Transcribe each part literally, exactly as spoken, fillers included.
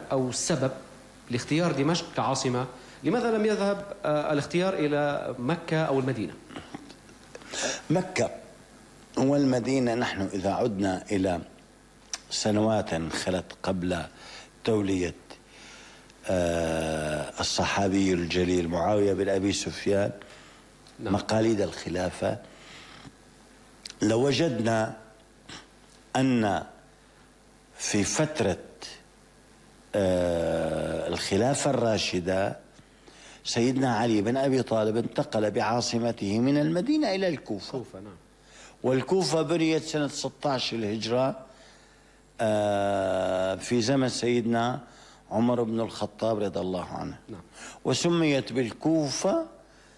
أو السبب لاختيار دمشق كعاصمة؟ لماذا لم يذهب الاختيار إلى مكة أو المدينة؟ مكة والمدينة، نحن إذا عدنا إلى سنوات خلت قبل تولية الصحابي الجليل معاوية بن أبي سفيان نعم. مقاليد الخلافة، لوجدنا أن في فترة الخلافة الراشدة سيدنا علي بن أبي طالب انتقل بعاصمته من المدينة إلى الكوفة. كوفة نعم. والكوفة بنيت سنة ستة عشر الهجرة في زمن سيدنا عمر بن الخطاب رضي الله عنه نعم. وسميت بالكوفة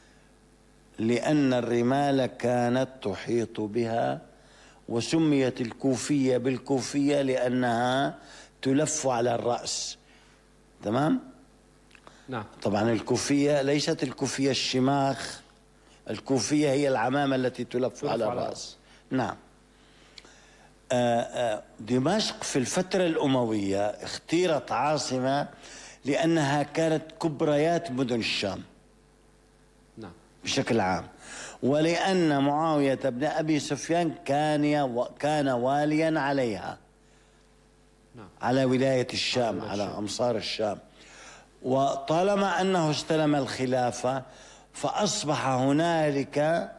لأن الرمال كانت تحيط بها، وسميت الكوفية بالكوفية لأنها تلف على الرأس. تمام؟ نعم. طبعا الكوفية ليست الكوفية الشماخ، الكوفية هي العمامة التي تلف, تلف على الرأس. نعم. آآ آآ دمشق في الفترة الأموية اختيرت عاصمة لأنها كانت كبريات مدن الشام نعم. بشكل عام، ولأن معاوية بن أبي سفيان كان كان واليا عليها نعم. على ولاية الشام، على, على أمصار الشام. وطالما أنه استلم الخلافة فأصبح هنالك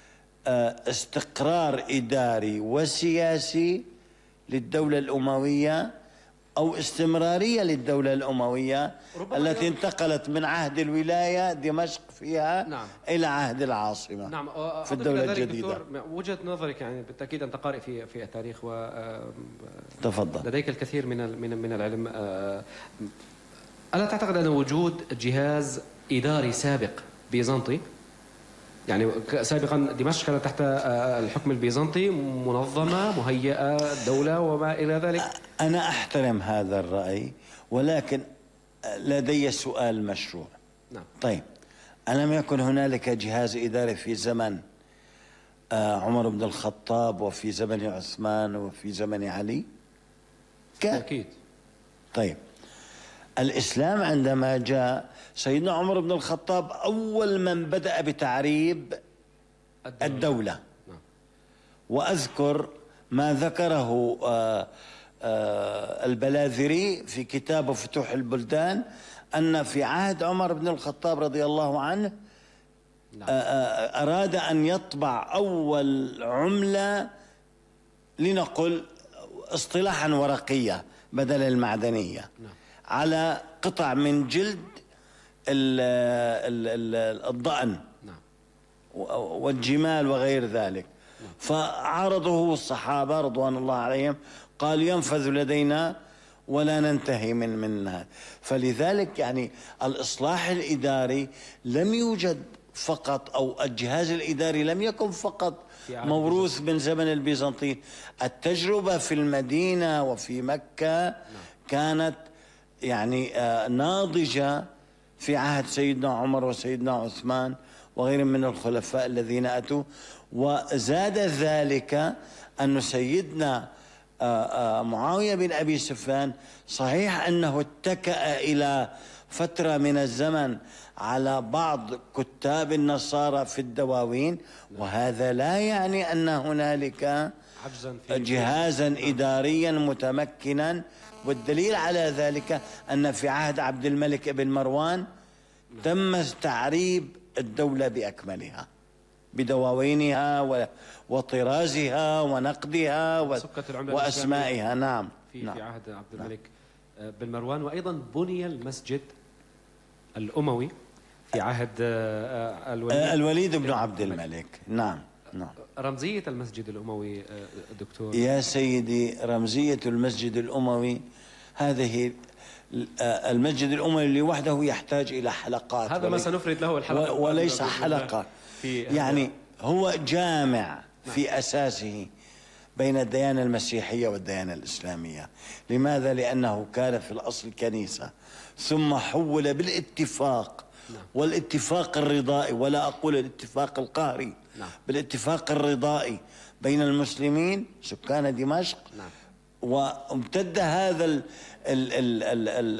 استقرار إداري وسياسي للدولة الأموية، أو استمرارية للدولة الأموية التي انتقلت من عهد الولاية دمشق فيها نعم. إلى عهد العاصمة نعم. في الدولة الجديدة. وجهة نظرك يعني بالتأكيد أنت قارئ في في التاريخ و تفضل. لديك الكثير من من من العلم. ألا تعتقد أن وجود جهاز إداري سابق بيزنطي، يعني سابقا دمشق كانت تحت الحكم البيزنطي، منظمة مهيئة دولة وما إلى ذلك؟ أنا أحترم هذا الرأي، ولكن لدي سؤال مشروع. نعم. طيب، ألم يكن هنالك جهاز إداري في زمن عمر بن الخطاب وفي زمن عثمان وفي زمن علي؟ أكيد. طيب، الإسلام عندما جاء سيدنا عمر بن الخطاب أول من بدأ بتعريب الدولة, الدولة. نعم. وأذكر ما ذكره آآ آآ البلاذري في كتابه فتوح البلدان، أن في عهد عمر بن الخطاب رضي الله عنه نعم. أراد أن يطبع أول عملة، لنقل اصطلاحا ورقية بدل المعدنية نعم. على قطع من جلد ال ال ال الضأن نعم. والجمال وغير ذلك نعم. فعرضه الصحابة رضوان الله عليهم، قال ينفذ لدينا ولا ننتهي من منها. فلذلك يعني الإصلاح الإداري لم يوجد فقط، أو الجهاز الإداري لم يكن فقط موروث من زمن البيزنطيين. التجربة في المدينة وفي مكة نعم. كانت يعني ناضجة في عهد سيدنا عمر وسيدنا عثمان وغيرهم من الخلفاء الذين أتوا. وزاد ذلك أن سيدنا معاوية بن أبي سفيان صحيح أنه اتكأ إلى فترة من الزمن على بعض كتاب النصارى في الدواوين، وهذا لا يعني أن هنالك جهازا إداريا متمكنا. والدليل على ذلك أن في عهد عبد الملك بن مروان تم تعريب الدولة بأكملها، بدواوينها وطرازها ونقدها وأسمائها. نعم. في, نعم. في عهد عبد الملك بن مروان. وأيضا بني المسجد الأموي في عهد الوليد, الوليد بن عبد الملك. نعم. نعم. رمزية المسجد الأموي دكتور؟ يا سيدي، رمزية المسجد الأموي هذه المسجد الأموي لوحده يحتاج إلى حلقات، هذا ما سنفرد له الحلقة، وليس حلقة. يعني هو جامع في أساسه بين الديانة المسيحية والديانة الإسلامية. لماذا؟ لأنه كان في الأصل كنيسة، ثم حول بالاتفاق نعم. والاتفاق الرضائي، ولا أقول الاتفاق القهري نعم. بالاتفاق الرضائي بين المسلمين سكان دمشق نعم. وامتد هذا ال ال ال ال